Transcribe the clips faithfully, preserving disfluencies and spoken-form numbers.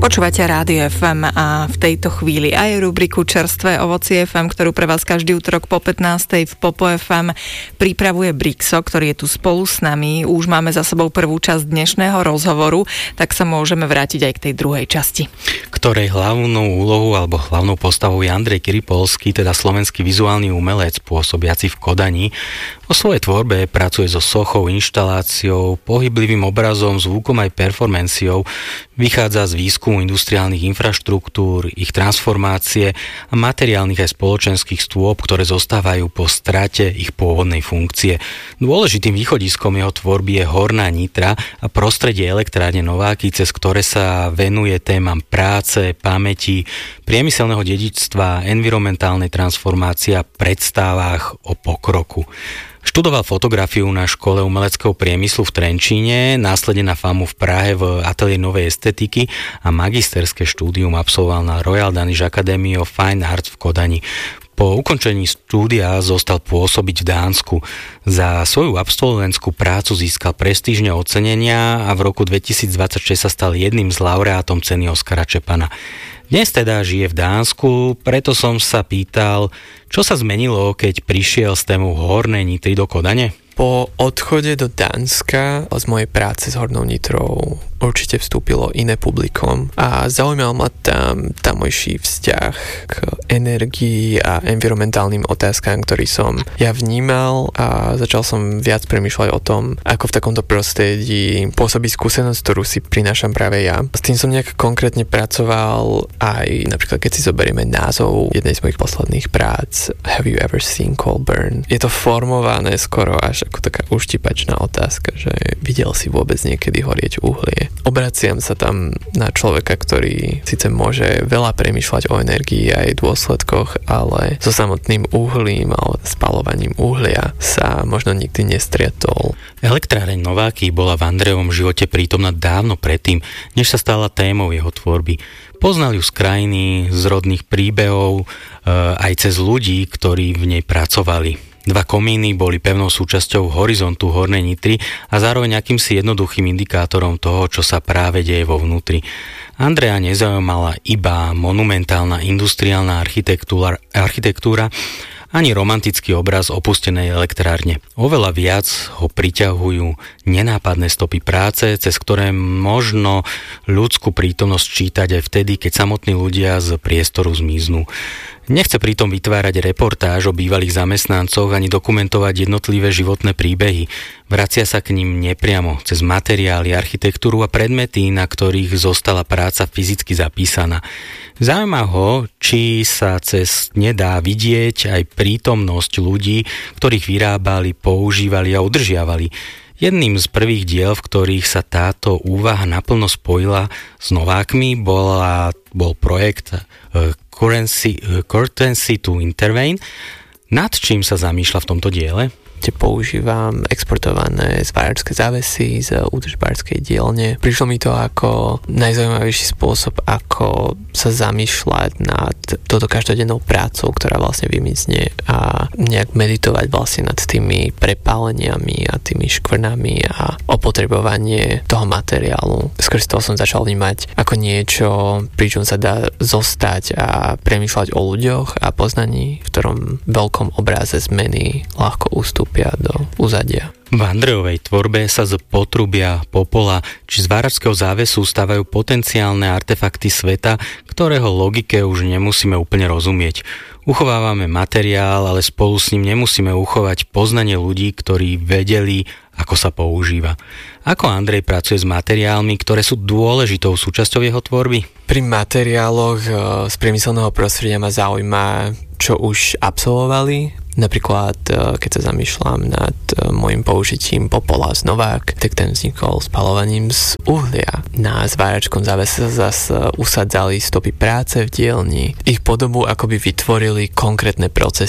Počúvate Rádio ef em a v tejto chvíli aj rubriku Čerstvé ovocie ef em, ktorú pre vás každý útorok po pätnástej v Popo ef em pripravuje Brixo, ktorý je tu spolu s nami. Už máme za sebou prvú časť dnešného rozhovoru, tak sa môžeme vrátiť aj k tej druhej časti. Ktorej hlavnú úlohu alebo hlavnou postavou je Andrej Kiripolský, teda slovenský vizuálny umelec pôsobiaci v Kodani. Vo svojej tvorbe pracuje so sochou, inštaláciou, pohyblivým obrazom, zvukom aj performanciou. Vychádza z výskumu industriálnych infraštruktúr, ich transformácie a materiálnych aj spoločenských stôp, ktoré zostávajú po strate ich pôvodnej funkcie. Dôležitým východiskom jeho tvorby je Horná Nitra a prostredie elektrárne Nováky, cez ktoré sa venuje témam práce, pamäti, priemyselného dedičstva, environmentálnej transformácie a predstavách o pokroku. Študoval fotografiu na škole umeleckého priemyslu v Trenčíne, následne na FAMU v Prahe v ateliéri novej estetiky a magisterské štúdium absolvoval na Royal Danish Academy of Fine Arts v Kodani. Po ukončení štúdia zostal pôsobiť v Dánsku. Za svoju absolventskú prácu získal prestížne ocenenia a v roku dvetisícdvadsaťšesť sa stal jedným z laureátom ceny Oskara Čepana. Dnes teda žije v Dánsku, preto som sa pýtal, čo sa zmenilo, keď prišiel s témou Hornej Nitry do Kodane? Po odchode do Dánska z mojej práce s Hornou Nitrou určite vstúpilo iné publikum a zaujímal ma tam tamojší vzťah k energii a environmentálnym otázkam, ktorý som ja vnímal a začal som viac premýšľať o tom, ako v takomto prostredí pôsobí skúsenosť, ktorú si prinášam práve ja. S tým som nejak konkrétne pracoval aj napríklad, keď si zoberieme názov jednej z mojich posledných prác Have you ever seen coal burn? Je to formované skoro až ako taká uštipačná otázka, že videl si vôbec niekedy horieť uhlie. Obraciam sa tam na človeka, ktorý síce môže veľa premýšľať o energii a jej dôsledkoch, ale so samotným uhlím a spalovaním uhlia sa možno nikdy nestrietol. Elektráreň Nováky bola v Andrejovom živote prítomná dávno predtým, než sa stala témou jeho tvorby. Poznal ju z krajiny, z rodných príbehov, aj cez ľudí, ktorí v nej pracovali. Dva komíny boli pevnou súčasťou horizontu Hornej Nitry a zároveň akýmsi jednoduchým indikátorom toho, čo sa práve deje vo vnútri. Andreja nezaujímala iba monumentálna industriálna architektúra, architektúra ani romantický obraz opustenej elektrárne. Oveľa viac ho priťahujú nenápadné stopy práce, cez ktoré možno ľudskú prítomnosť čítať aj vtedy, keď samotní ľudia z priestoru zmiznú. Nechce pritom vytvárať reportáž o bývalých zamestnancoch ani dokumentovať jednotlivé životné príbehy. Vracia sa k ním nepriamo, cez materiály, architektúru a predmety, na ktorých zostala práca fyzicky zapísaná. Zaujíma ho, či sa cez ne dá vidieť aj prítomnosť ľudí, ktorých vyrábali, používali a udržiavali. Jedným z prvých diel, v ktorých sa táto úvaha naplno spojila s Novákmi, bola, bol projekt uh, Currency, uh, Currency to Intervene. Nad čím sa zamýšľa v tomto diele? Používam exportované zváračské závesy z údržbárskej dielne. Prišlo mi to ako najzaujímavejší spôsob, ako sa zamýšľať nad touto každodennou prácou, ktorá vlastne vymizne a nejak meditovať vlastne nad tými prepáleniami a tými škvrnami a opotrebovanie toho materiálu. Skôr z toho som začal vnímať ako niečo, pričom sa dá zostať a premýšľať o ľuďoch a poznaní, v ktorom veľkom obraze zmeny ľahko ústupia do uzadia. V Andrejovej tvorbe sa z potrubia, popola či z váračského závesu stávajú potenciálne artefakty sveta, ktorého logike už nemusíme úplne rozumieť. Uchovávame materiál, ale spolu s ním nemusíme uchovať poznanie ľudí, ktorí vedeli, ako sa používa. Ako Andrej pracuje s materiálmi, ktoré sú dôležitou súčasťou jeho tvorby? Pri materiáloch z priemyselného prostredia ma zaujíma, čo už absolvovali. Napríklad, keď sa zamýšľam nad môjim použitím popola z Novák, tak ten vznikol spalovaním z uhlia. Na zváračkom závese sa zase usadzali stopy práce v dielni. Ich podobu akoby vytvorili konkrétne procesy.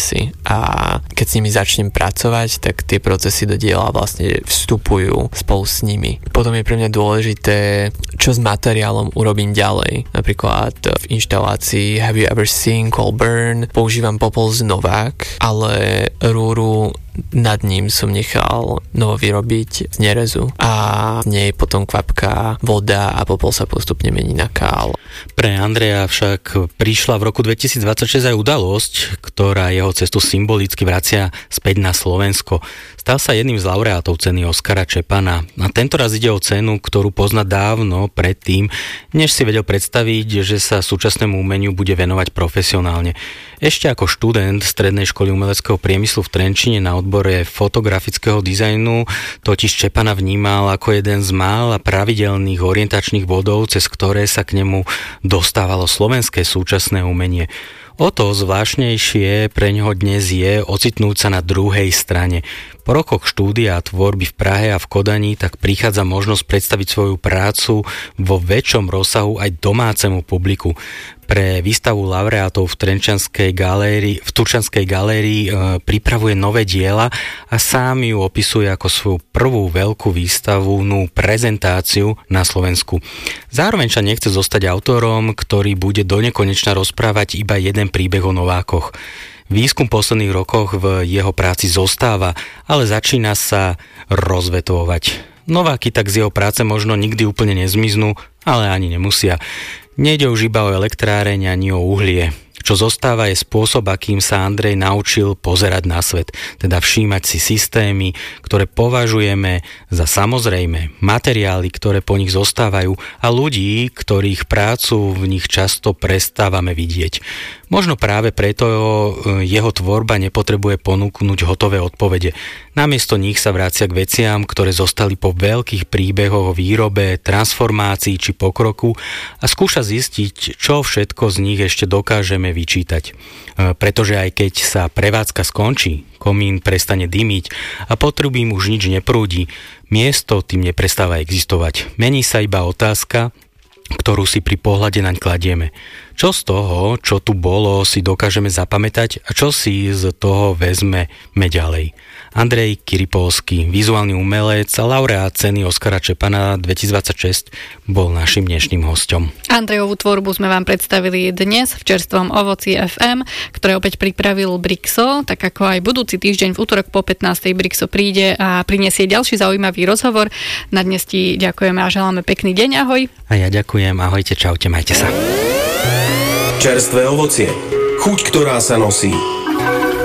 a keď s nimi začnem pracovať, tak tie procesy do diela vlastne vstupujú spolu s nimi. Potom je pre mňa dôležité, čo s materiálom urobím ďalej. Napríklad v inštalácii Have You Ever Seen Coal Burn používam popol z Novák, ale rúru nad ním som nechal novo vyrobiť z nerezu a z nej potom kvapká voda a popol sa postupne mení na kál. Pre Andreja však prišla v roku dvetisícdvadsaťšesť aj udalosť, ktorá jeho cestu symbolicky vracia späť na Slovensko. Stal sa jedným z laureátov ceny Oskara Čepana a tento raz ide o cenu, ktorú pozná dávno predtým, než si vedel predstaviť, že sa súčasnému umeniu bude venovať profesionálne. Ešte ako študent Strednej školy umeleckého priemyslu v Trenčine na odbore fotografického dizajnu totiž Čepana vnímal ako jeden z mála pravidelných orientačných bodov, cez ktoré sa k nemu dostávalo slovenské súčasné umenie. O to zvláštnejšie pre ňoho dnes je ocitnúť sa na druhej strane. Po rokoch štúdia a tvorby v Prahe a v Kodani tak prichádza možnosť predstaviť svoju prácu vo väčšom rozsahu aj domácemu publiku. Pre výstavu laureátov v Trenčianskej galérii, v Turčianskej galérii e, pripravuje nové diela a sám ju opisuje ako svoju prvú veľkú výstavnú prezentáciu na Slovensku. Zároveň sa nechce zostať autorom, ktorý bude donekonečna rozprávať iba jeden príbeh o Novákoch. Výskum v posledných rokoch v jeho práci zostáva, ale začína sa rozvetvovať. Nováky tak z jeho práce možno nikdy úplne nezmiznú, ale ani nemusia. Nejde už iba o elektráreň ani o uhlie. Čo zostáva je spôsob, akým sa Andrej naučil pozerať na svet, teda všímať si systémy, ktoré považujeme za samozrejme, materiály, ktoré po nich zostávajú a ľudí, ktorých prácu v nich často prestávame vidieť. Možno práve preto jeho tvorba nepotrebuje ponúknuť hotové odpovede. Namiesto nich sa vracia k veciam, ktoré zostali po veľkých príbehoch o výrobe, transformácii či pokroku a skúša zistiť, čo všetko z nich ešte dokážeme vyčítať. Pretože aj keď sa prevádzka skončí, komín prestane dymiť a potrubím už nič neprúdi, miesto tým neprestáva existovať. Mení sa iba otázka, ktorú si pri pohľade naň kladieme. Čo z toho, čo tu bolo, si dokážeme zapamätať a čo si z toho vezmeme ďalej. Andrej Kiripolský, vizuálny umelec a laureát ceny Oskara Čepana dvetisícdvadsaťšesť, bol našim dnešným hosťom. Andrejovú tvorbu sme vám predstavili dnes v čerstvom Ovoci ef em, ktoré opäť pripravil Brixo, tak ako aj budúci týždeň v útorok po pätnástej Brixo príde a prinesie ďalší zaujímavý rozhovor. Na dnes ti ďakujeme a želáme pekný deň, ahoj. A ja ďakujem, ahojte, čaute, majte sa. Čerstvé ovocie. Chuť, ktorá sa nosí.